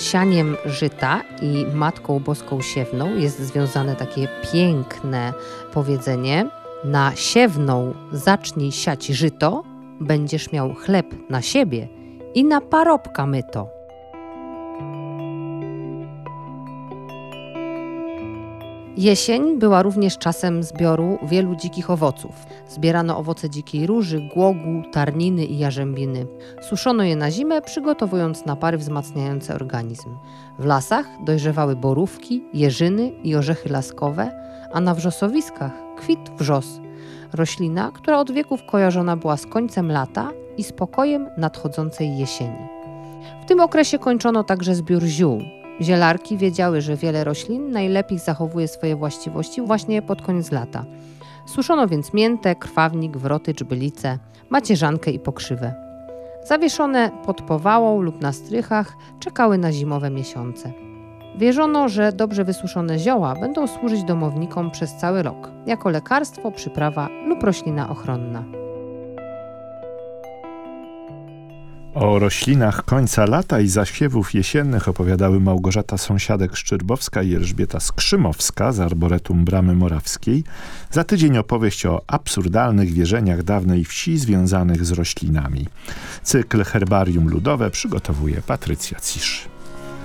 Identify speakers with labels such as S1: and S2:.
S1: sianiem żyta i Matką Boską Siewną jest związane takie piękne powiedzenie: na siewną zacznij siać żyto, będziesz miał chleb na siebie i na parobka myto. Jesień była również czasem zbioru wielu dzikich owoców. Zbierano owoce dzikiej róży, głogu, tarniny i jarzębiny. Suszono je na zimę, przygotowując napary wzmacniające organizm. W lasach dojrzewały borówki, jeżyny i orzechy laskowe, a na wrzosowiskach kwitł wrzos. Roślina, która od wieków kojarzona była z końcem lata i spokojem nadchodzącej jesieni. W tym okresie kończono także zbiór ziół. Zielarki wiedziały, że wiele roślin najlepiej zachowuje swoje właściwości właśnie pod koniec lata. Suszono więc miętę, krwawnik, wrotycz, bylicę, macierzankę i pokrzywę. Zawieszone pod powałą lub na strychach czekały na zimowe miesiące. Wierzono, że dobrze wysuszone zioła będą służyć domownikom przez cały rok, jako lekarstwo, przyprawa lub roślina ochronna.
S2: O roślinach końca lata i zasiewów jesiennych opowiadały Małgorzata Sąsiadek-Szczyrbowska i Elżbieta Skrzymowska z Arboretum Bramy Morawskiej. Za tydzień opowieść o absurdalnych wierzeniach dawnej wsi związanych z roślinami. Cykl Herbarium Ludowe przygotowuje Patrycja Cisz.